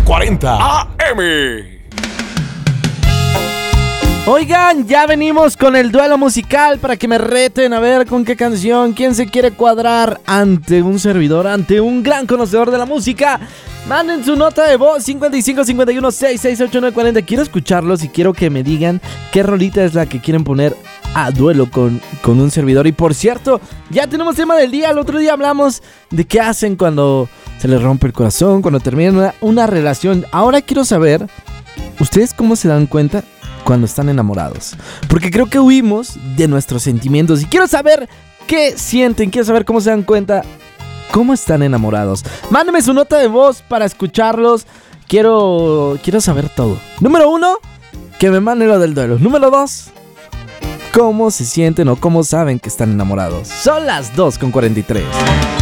1240 AM. Oigan, ya venimos con el duelo musical para que me reten a ver con qué canción, quién se quiere cuadrar ante un servidor, ante un gran conocedor de la música. Manden su nota de voz 55 51 668 940. Quiero escucharlos y quiero que me digan qué rolita es la que quieren poner a duelo con un servidor. Y por cierto, ya tenemos tema del día. El otro día hablamos de qué hacen cuando se les rompe el corazón, cuando terminan una relación. Ahora quiero saber, ¿ustedes cómo se dan cuenta cuando están enamorados? Porque creo que huimos de nuestros sentimientos y quiero saber qué sienten, quiero saber cómo se dan cuenta, cómo están enamorados. Mándenme su nota de voz para escucharlos. Quiero saber todo. Número 1, que me manden lo del duelo. Número 2, cómo se sienten o cómo saben que están enamorados. Son las 2:43.